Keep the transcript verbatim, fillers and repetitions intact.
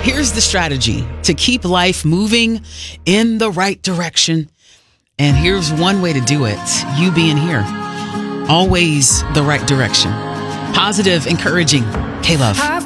Here's the strategy to keep life moving in the right direction. And here's one way to do it. You being here. Always the right direction. Positive, encouraging. K-Love.